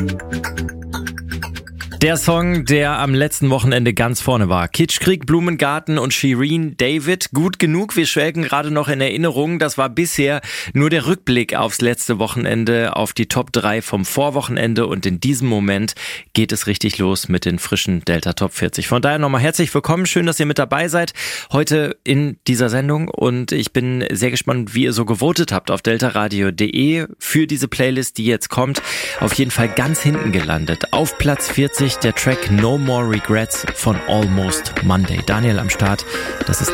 Der Song, der am letzten Wochenende ganz vorne war. Kitschkrieg, Blumengarten und Shirin David. Gut genug, wir schwelgen gerade noch in Erinnerung. Das war bisher nur der Rückblick aufs letzte Wochenende, auf die Top 3 vom Vorwochenende. Und in diesem Moment geht es richtig los mit den frischen Delta Top 40. Von daher nochmal herzlich willkommen. Schön, dass ihr mit dabei seid heute in dieser Sendung. Und ich bin sehr gespannt, wie ihr so gewotet habt auf deltaradio.de für diese Playlist, die jetzt kommt. Auf jeden Fall ganz hinten gelandet. Auf Platz 40 der Track No More Regrets von Almost Monday. Daniel am Start, das ist